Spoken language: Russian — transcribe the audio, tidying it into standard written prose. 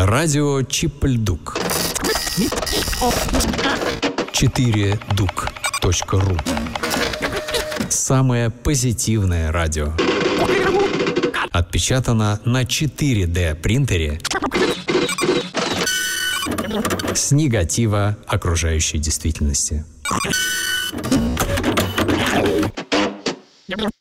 Радио Чипльдук. 4duк.ру. Самое позитивное радио. Отпечатано на 4D принтере с негатива окружающей действительности.